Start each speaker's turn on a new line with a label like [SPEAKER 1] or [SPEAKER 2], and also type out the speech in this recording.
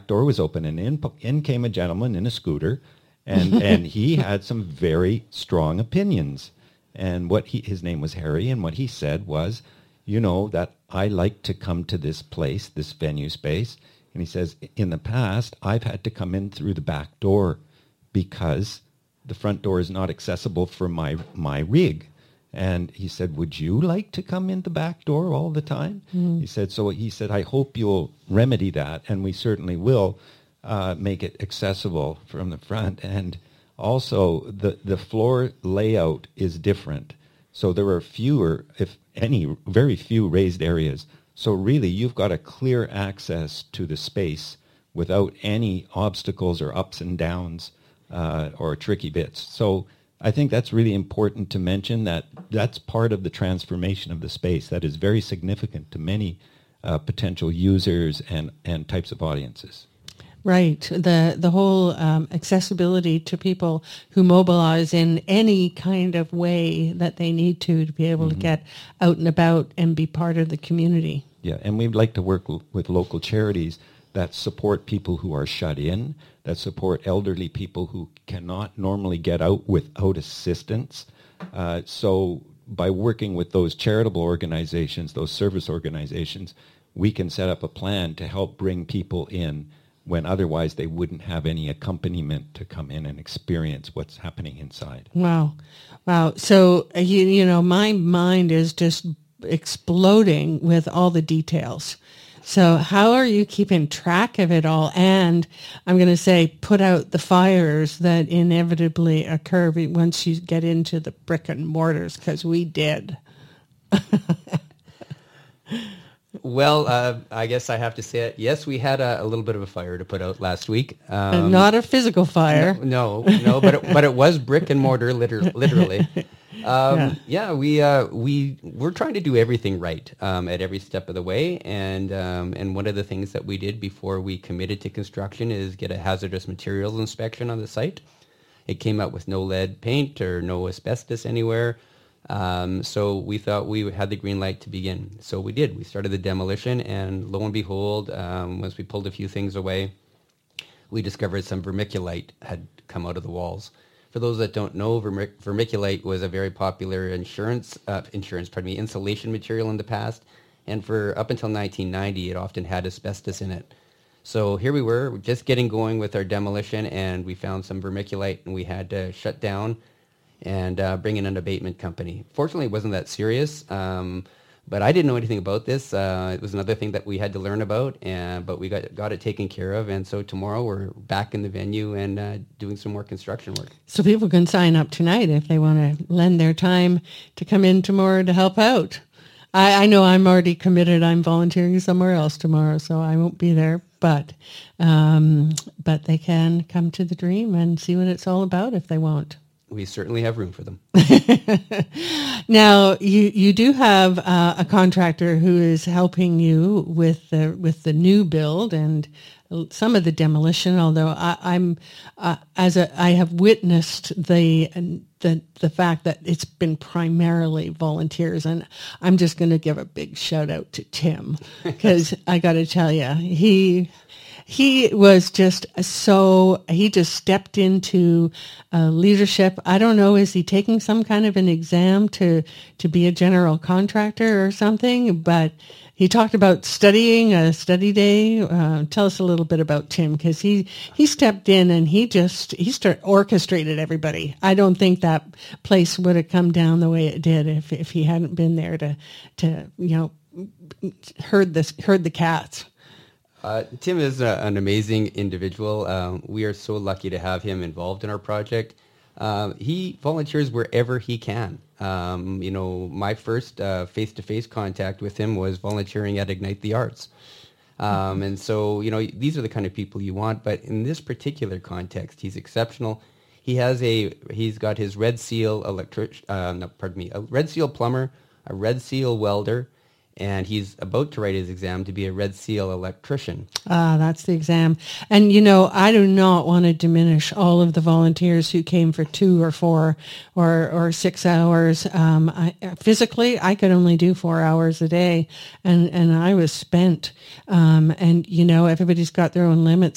[SPEAKER 1] door was open, and in came a gentleman in a scooter, and he had some very strong opinions. And his name was Harry, and what he said was, that I like to come to this place, this venue space. And he says, in the past, I've had to come in through the back door because the front door is not accessible for my rig. And he said, would you like to come in the back door all the time? He said, I hope you'll remedy that, and we certainly will make it accessible from the front. And also, the floor layout is different. So there are fewer, if any, very few raised areas. So really, you've got a clear access to the space without any obstacles or ups and downs or tricky bits. So I think that's really important to mention, that's part of the transformation of the space that is very significant to many potential users and types of audiences.
[SPEAKER 2] Right. The whole accessibility to people who mobilize in any kind of way that they need to be able to get out and about and be part of the community.
[SPEAKER 1] Yeah, and we'd like to work with local charities that support people who are shut in, that support elderly people who cannot normally get out without assistance. So by working with those charitable organizations, those service organizations, we can set up a plan to help bring people in when otherwise they wouldn't have any accompaniment to come in and experience what's happening inside.
[SPEAKER 2] Wow. So, my mind is just exploding with all the details. So how are you keeping track of it all? And I'm going to say, put out the fires that inevitably occur once you get into the brick and mortars, because we did.
[SPEAKER 3] Well, I guess I have to say it. Yes, we had a little bit of a fire to put out last week.
[SPEAKER 2] Not a physical fire.
[SPEAKER 3] No, but it was brick and mortar, literally. We're trying to do everything right at every step of the way, and one of the things that we did before we committed to construction is get a hazardous materials inspection on the site. It came out with no lead paint or no asbestos anywhere. So we thought we had the green light to begin. So we did. We started the demolition, and lo and behold, once we pulled a few things away, we discovered some vermiculite had come out of the walls. For those that don't know, vermiculite was a very popular insulation material in the past, and for up until 1990, it often had asbestos in it. So here we were, just getting going with our demolition, and we found some vermiculite, and we had to shut down and bring in an abatement company. Fortunately, it wasn't that serious, but I didn't know anything about this. It was another thing that we had to learn about, but we got it taken care of, and so tomorrow we're back in the venue and doing some more construction work.
[SPEAKER 2] So people can sign up tonight if they want to lend their time to come in tomorrow to help out. I know I'm already committed. I'm volunteering somewhere else tomorrow, so I won't be there. But they can come to the Dream and see what it's all about if they want.
[SPEAKER 3] We certainly have room for them.
[SPEAKER 2] Now, you do have a contractor who is helping you with the new build and some of the demolition. Although I have witnessed the fact that it's been primarily volunteers, and I'm just going to give a big shout out to Tim, because I got to tell you, he was just he just stepped into leadership. I don't know, is he taking some kind of an exam to be a general contractor or something? But he talked about studying a study day. Tell us a little bit about Tim, because he stepped in and he orchestrated everybody. I don't think that place would have come down the way it did if he hadn't been there to herd the cats.
[SPEAKER 3] Tim is an amazing individual. We are so lucky to have him involved in our project. He volunteers wherever he can. My first face-to-face contact with him was volunteering at Ignite the Arts. And so, these are the kind of people you want. But in this particular context, he's exceptional. He's got his Red Seal a Red Seal plumber, a Red Seal welder, and he's about to write his exam to be a Red Seal electrician.
[SPEAKER 2] That's the exam. And, I do not want to diminish all of the volunteers who came for 2 or 4 or 6 hours. Physically, I could only do 4 hours a day, and I was spent. And, everybody's got their own limits.